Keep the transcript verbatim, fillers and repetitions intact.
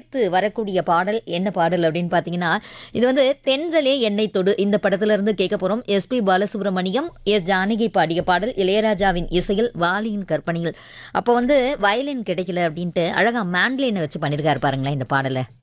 அடுத்து வரக்கூடிய பாடல் என்ன பாடல் அப்படின்னு பார்த்தீங்கன்னா, இது வந்து தென்றலே என்னை தொடு இந்த படத்துல இருந்து கேட்க போறோம். எஸ்பி பாலசுப்ரமணியம், எஸ் ஜானகி பாடிய பாடல். இளையராஜாவின் இசையில், வாலியின் கற்பனையில். அப்போ வந்து வயலின் கிடைக்கல அப்படின்ட்டு அழகா மேண்ட்லினை வச்சு பண்ணியிருக்காரு பாருங்களேன் இந்த பாடலை.